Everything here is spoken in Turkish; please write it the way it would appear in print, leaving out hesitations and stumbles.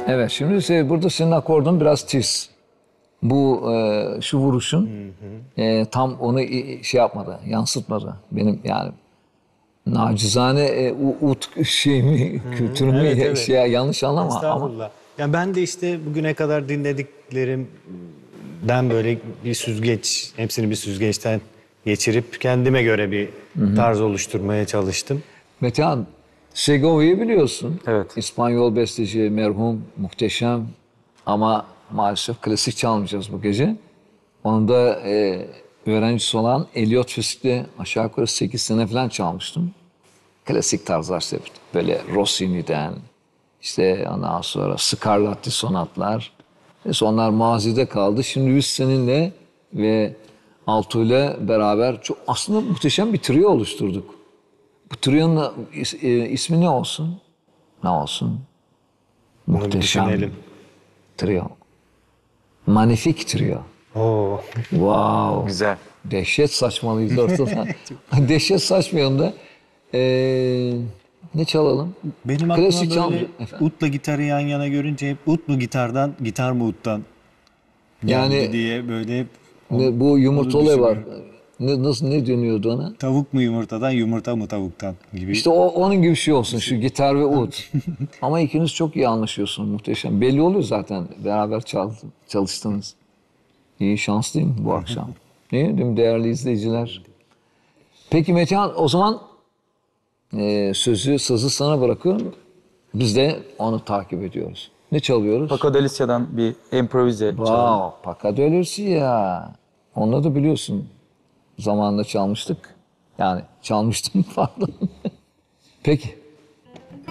Evet, şimdi burada senin akordun biraz tiz. Bu şu vuruşun tam onu şey yapmadı, yansıtmadı. Benim yani nacizane ut şeyimi, kültürümü Evet, evet. yanlış anlama ama Estağfurullah. Yani ben de işte bugüne kadar dinlediklerimden böyle bir süzgeç, hepsini bir süzgeçten geçirip kendime göre bir tarz oluşturmaya çalıştım. Metehan, Segovia'yı biliyorsun. Evet. İspanyol besteci, merhum, muhteşem ama maalesef klasik çalmayacağız bu gece. Onun da öğrencisi olan Elliot Fisk'le aşağı yukarı 8 sene falan çalmıştım. Klasik tarzlar sevdim. Böyle Rossini'den, işte ondan sonra Scarlatti sonatlar. Neyse onlar mazide kaldı. Şimdi biz seninle ve Alto ile beraber çok aslında muhteşem bir trio oluşturduk. Bu trionun ismi ne olsun? Ne olsun? Bunu bir Muhteşem düşünelim. trio. Manifik trio. Oo. Wow. Güzel. Dehşet saçmalıyız ortada. Dehşet saçmayalım da. Ne çalalım? Benim aklıma Klasik böyle çalmayacağım efendim. utla gitarı yan yana görünce hep ut mu gitardan, gitar mı uttan geldi Yani diye böyle hep bu yumurtalı var. düşünüyorum. Ne dönüyordu ona? Tavuk mu yumurtadan, yumurta mı tavuktan gibi. İşte onun gibi bir şey olsun şu gitar ve ud. Ama ikiniz çok iyi anlaşıyorsunuz muhteşem. Belli oluyor zaten beraber çalıştınız. İyi şanslıyım bu akşam. Değil mi değerli izleyiciler? Peki Metehan o zaman sazı sana bırakıyorum. Biz de onu takip ediyoruz. Ne çalıyoruz? Paco de Lucia'dan bir improvize çalalım. Wow, Paco de Lucia. Onu da biliyorsun. Zamanında çalmıştık. Yani çalmıştım pardon. Peki.